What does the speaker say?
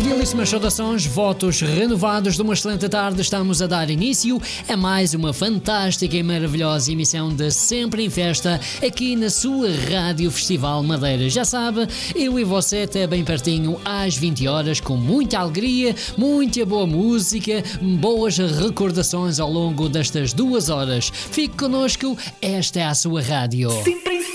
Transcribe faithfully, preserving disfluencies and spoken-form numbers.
Cordialíssimas saudações, votos renovados de uma excelente tarde. Estamos a dar início a mais uma fantástica e maravilhosa emissão de Sempre em Festa aqui na sua Rádio Festival Madeira. Já sabe, eu e você até bem pertinho às vinte horas, com muita alegria, muita boa música, boas recordações ao longo destas duas horas. Fique connosco, esta é a sua rádio. Sempre em